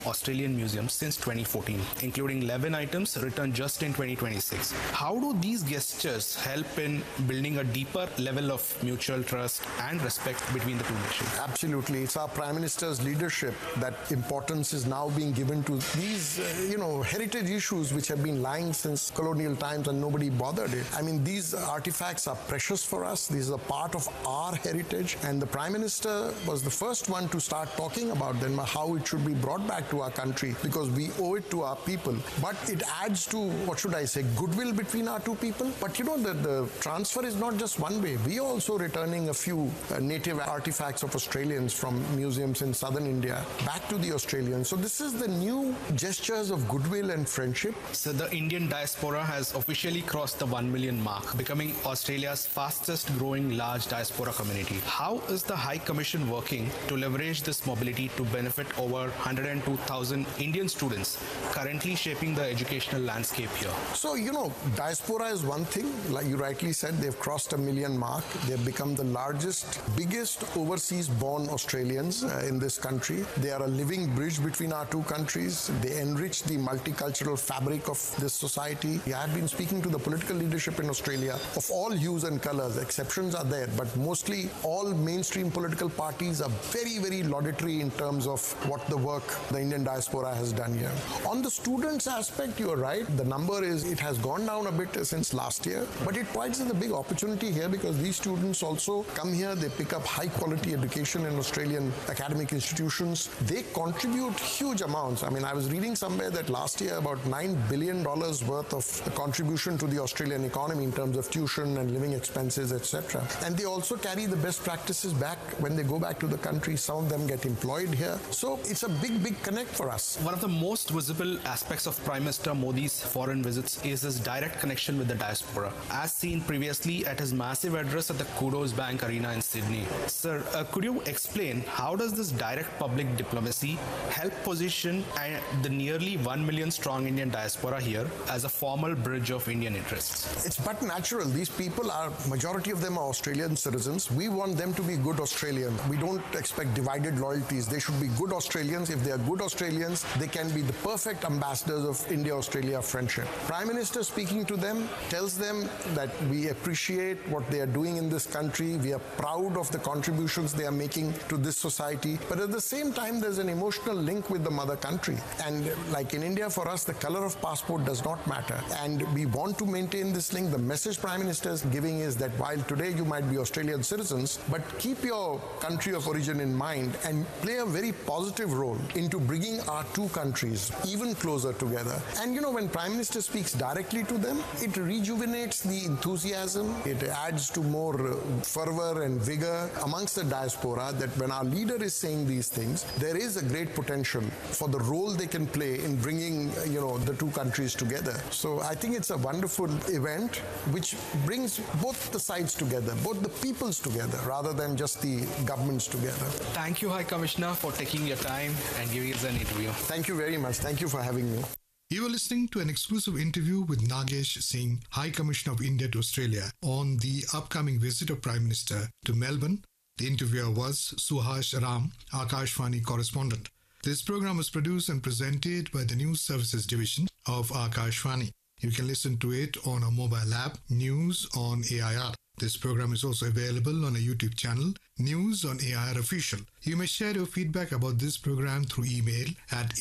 Australian museums since 2014, including 11 items returned just in 2026. How do these gestures help in building a deeper level of mutual trust and respect between the two nations? Absolutely. It's our Prime Minister's leadership that importance is now being given to these, heritage issues which have been lying since colonial times and nobody bothered it. I mean, these artifacts are precious for us. These are part of our heritage. And the Prime Minister was the first one to start talking about them, how it should be brought back to our country because we owe it to our people. But it adds to, goodwill between our two people. But the transfer is not just one way. We are also returning a few native artifacts of Australians from museums in southern India back to the Australians. So this is the new gestures of goodwill and friendship. So the Indian diaspora has officially crossed the 1 million mark, becoming Australia's fastest growing large diaspora community. How is the High Commission working to leverage this mobility to benefit over 102,000 Indian students currently shaping the educational landscape here? So, diaspora is one thing. Like you rightly said, they've crossed a million mark. They've become the biggest overseas born Australians in this country. They are a living bridge between our two countries. They enrich the multicultural fabric of this society. I have been speaking to the political leadership in Australia of all hues and colors. Exceptions are there, but mostly all mainstream political parties are very, very laudatory in terms of what the work the Indian diaspora has done here. On the students aspect, you're right. The number it has gone down a bit since last year, but it provides us a big opportunity here because these students also come here, they pick up high quality education in Australian academic institutions. They contribute huge amounts. I mean, I was reading somewhere that last year about $9 billion worth of contribution to the Australian economy in terms of tuition and living expenses, etc. And they also carry the best practices back when they go back to the country. Some of them get employed here. So it's a big connect for us. One of the most visible aspects of Prime Minister Modi's foreign visits is his direct connection with the diaspora, as seen previously at his massive address at the Kudos Bank Arena in Sydney. Sir, could you explain how does this direct public diplomacy help position the nearly 1 million strong Indian diaspora here as a formal bridge of Indian interests? It's but natural. These people majority of them are Australian citizens. We want them to be good Australians. We don't expect divided loyalties. They should be good Australians. If they are good Australians, they can be the perfect ambassadors of India-Australia friendship. Prime Minister speaking to them tells them that we appreciate what they are doing in this country. We are proud of the contributions they are making to this society. But at the same time, there's an emotional link with the mother country. And like in India, for us, the color of passport does not matter. And we want to maintain this link. The message Prime Minister is giving is that while today you might be Australian citizens, but keep your country of origin in mind and play a very positive role into bringing our two countries even closer together. And when Prime Minister speaks directly to them, it rejuvenates the enthusiasm. It adds to more fervor and vigor amongst the diaspora that when our leader is saying these things, there is a great potential for the role they can play in bringing, the two countries together. So I think it's a wonderful event which brings both the sides together, both the peoples together, rather than just the governments together. Thank you, High Commissioner, for taking your time and giving us an interview. Thank you very much. Thank you for having me. You are listening to an exclusive interview with Nagesh Singh, High Commissioner of India to Australia, on the upcoming visit of Prime Minister to Melbourne. The interviewer was Suhash Ram, Akashvani correspondent. This program was produced and presented by the News Services Division of Akashvani. You can listen to it on our mobile app, News on AIR. This program is also available on a YouTube channel, News on AIR Official. You may share your feedback about this program through email at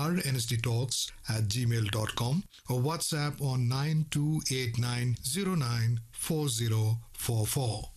airnsdtalks@gmail.com or WhatsApp on 9289094044.